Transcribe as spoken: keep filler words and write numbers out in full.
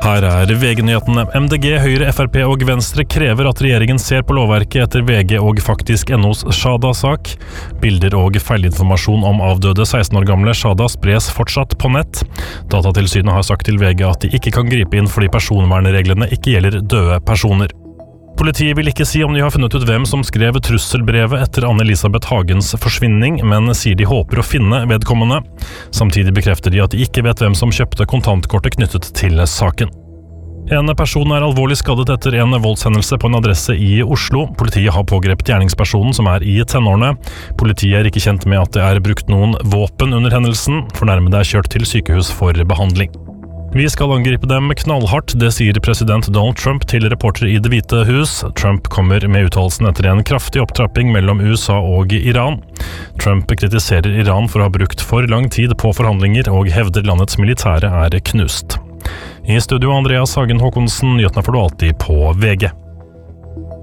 Her er V G-nyhetene. M D G, Høyre, F R P og Venstre krever at regjeringen ser på lovverket etter V G og faktisk N O's Shada-sak. Bilder og feilinformasjon om avdøde seksten år gamle Shada spres fortsatt på nett. Datatilsynet har sagt til V G at de ikke kan gripe inn fordi personvernreglene ikke gjelder døde personer. Politiet vil ikke si om de har funnet ut hvem som skrev trusselbrevet etter Anne-Elisabeth Hagens forsvinning, men sier de håper å finne vedkommende. Samtidig bekrefter de at de ikke vet hvem som kjøpte kontantkortet knyttet til saken. En person er alvorlig skadet etter en voldshendelse på en adresse i Oslo. Politiet har pågrepet gjerningspersonen som er i tenårene. Politiet er ikke kjent med at det er brukt noen våpen under hendelsen. Fornærmede er kjørt til sykehus for behandling. Vi skal angripe dem knallhardt, det sier president Donald Trump til reportere i Det hvite hus. Trump kommer med uttalelsen etter en kraftig opptrapping mellom U S A og Iran. Trump kritiserer Iran for å ha brukt for lang tid på forhandlinger og hevder landets militære er knust. I studio Andreas Hagen Håkonsen, nyhetene får du alltid på V G.